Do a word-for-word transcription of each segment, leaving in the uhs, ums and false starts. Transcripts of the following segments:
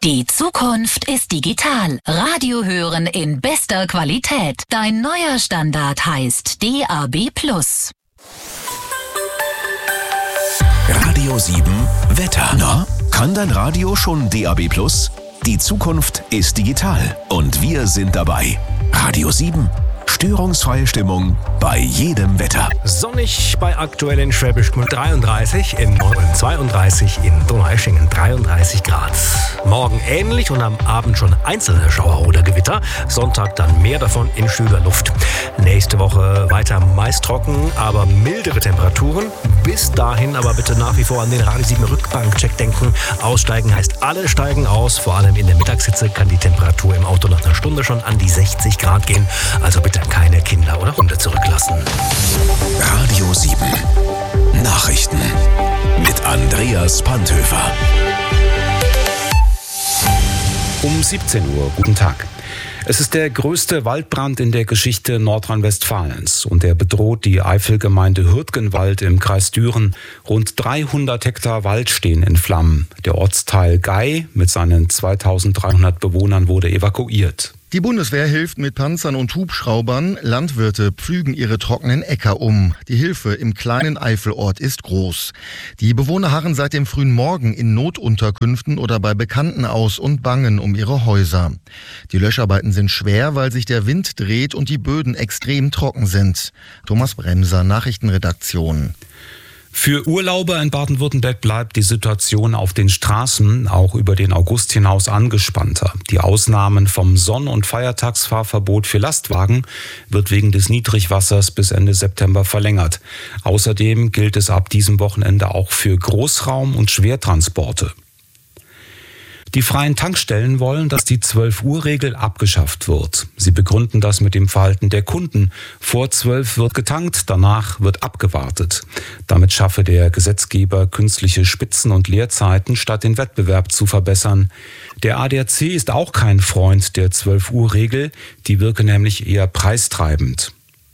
Die Zukunft ist digital. Radio hören in bester Qualität. Dein neuer Standard heißt D A B plus. Radio sieben Wetter. Na, kann dein Radio schon D A B plus? Die Zukunft ist digital und wir sind dabei. Radio sieben. Störungsfreie Stimmung bei jedem Wetter. Sonnig bei aktuell in Schwäbisch Gmünd dreiunddreißig, in Neu-Ulm zweiunddreißig, in Donaueschingen dreiunddreißig Grad. Morgen ähnlich und am Abend schon einzelne Schauer oder Gewitter. Sonntag dann mehr davon in schwüler Luft. Nächste Woche weiter meist trocken, aber mildere Temperaturen. Bis dahin aber bitte nach wie vor an den Radio sieben Rückbankcheck denken. Aussteigen heißt, alle steigen aus. Vor allem in der Mittagshitze kann die Temperatur im Auto nach einer Stunde schon an die sechzig Grad gehen. Also bitte keine Kinder oder Hunde zurücklassen. Radio sieben Nachrichten mit Andreas Panthöfer. Um siebzehn Uhr, guten Tag. Es ist der größte Waldbrand in der Geschichte Nordrhein-Westfalens und er bedroht die Eifelgemeinde Hürtgenwald im Kreis Düren. Rund dreihundert Hektar Wald stehen in Flammen. Der Ortsteil Gei mit seinen zweitausenddreihundert Bewohnern wurde evakuiert. Die Bundeswehr hilft mit Panzern und Hubschraubern. Landwirte pflügen ihre trockenen Äcker um. Die Hilfe im kleinen Eifelort ist groß. Die Bewohner harren seit dem frühen Morgen in Notunterkünften oder bei Bekannten aus und bangen um ihre Häuser. Die Löscharbeiten sind schwer, weil sich der Wind dreht und die Böden extrem trocken sind. Thomas Bremser, Nachrichtenredaktion. Für Urlauber in Baden-Württemberg bleibt die Situation auf den Straßen auch über den August hinaus angespannter. Die Ausnahmen vom Sonn- und Feiertagsfahrverbot für Lastwagen wird wegen des Niedrigwassers bis Ende September verlängert. Außerdem gilt es ab diesem Wochenende auch für Großraum- und Schwertransporte. Die freien Tankstellen wollen, dass die zwölf-Uhr-Regel abgeschafft wird. Sie begründen das mit dem Verhalten der Kunden. Vor zwölf wird getankt, danach wird abgewartet. Damit schaffe der Gesetzgeber künstliche Spitzen und Leerzeiten, statt den Wettbewerb zu verbessern. Der A D A C ist auch kein Freund der zwölf-Uhr-Regel, die wirke nämlich eher preistreibend.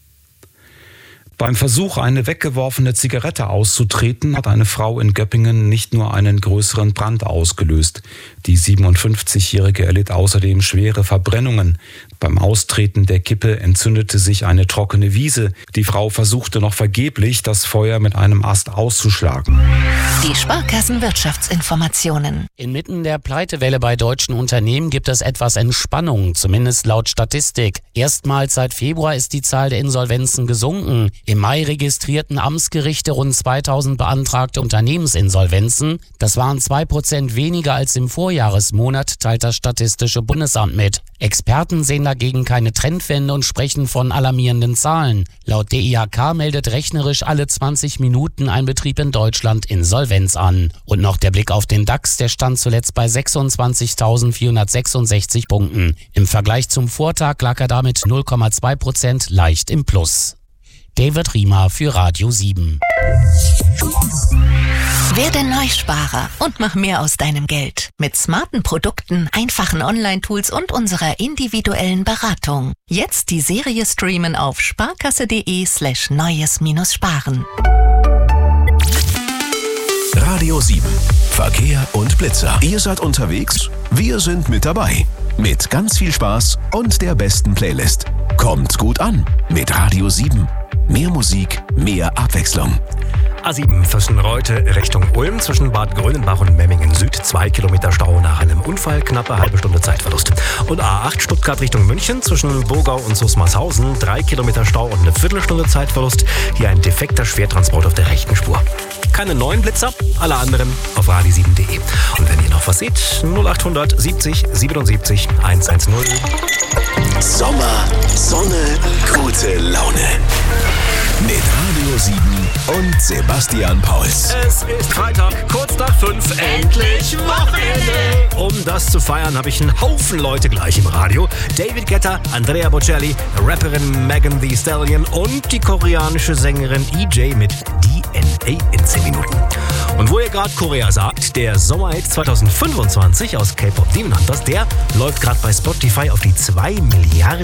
Beim Versuch, eine weggeworfene Zigarette auszutreten, hat eine Frau in Göppingen nicht nur einen größeren Brand ausgelöst. Die siebenundfünfzigjährige erlitt außerdem schwere Verbrennungen. Beim Austreten der Kippe entzündete sich eine trockene Wiese. Die Frau versuchte noch vergeblich, das Feuer mit einem Ast auszuschlagen. Die Sparkassen-Wirtschaftsinformationen. Inmitten der Pleitewelle bei deutschen Unternehmen gibt es etwas Entspannung, zumindest laut Statistik. Erstmals seit Februar ist die Zahl der Insolvenzen gesunken. Im Mai registrierten Amtsgerichte rund zweitausend beantragte Unternehmensinsolvenzen. Das waren zwei Prozent weniger als im Vorjahresmonat, teilt das Statistische Bundesamt mit. Experten sehen dagegen keine Trendwende und sprechen von alarmierenden Zahlen. Laut D I H K meldet rechnerisch alle zwanzig Minuten ein Betrieb in Deutschland Insolvenz an. Und noch der Blick auf den DAX, der stand zuletzt bei sechsundzwanzigtausendvierhundertsechsundsechzig Punkten. Im Vergleich zum Vortag lag er damit null Komma zwei Prozent leicht im Plus. David Riemer für Radio sieben. Werde Neusparer und mach mehr aus deinem Geld. Mit smarten Produkten, einfachen Online-Tools und unserer individuellen Beratung. Jetzt die Serie streamen auf sparkasse.de slash neues-sparen. Radio sieben Verkehr und Blitzer. Ihr seid unterwegs? Wir sind mit dabei. Mit ganz viel Spaß und der besten Playlist. Kommt gut an mit Radio sieben. Mehr Musik, mehr Abwechslung. A sieben Füssen-Reute Richtung Ulm zwischen Bad Grönenbach und Memmingen Süd. Zwei Kilometer Stau nach einem Unfall, knappe halbe Stunde Zeitverlust. Und A acht Stuttgart Richtung München zwischen Burgau und Susmarshausen. Drei Kilometer Stau und eine Viertelstunde Zeitverlust. Hier ein defekter Schwertransport auf der rechten Spur. Keine neuen Blitzer, alle anderen auf radio sieben punkt de. Und wenn ihr noch was seht, null achthundert siebzig siebenundsiebzig hundertzehn. Sommer, Sonne, gute Laune. Mit Radio sieben und Sebastian Pauls. Es ist Freitag, kurz nach fünf, endlich Wochenende. Um das zu feiern, habe ich einen Haufen Leute gleich im Radio. David Guetta, Andrea Bocelli, Rapperin Megan Thee Stallion und die koreanische Sängerin E J mit D N A in zehn Minuten. Und wo ihr gerade Korea sagt, der Sommerhit zwanzig fünfundzwanzig aus K-Pop Demon Hunters, der läuft gerade bei Spotify auf die zwei Milliarden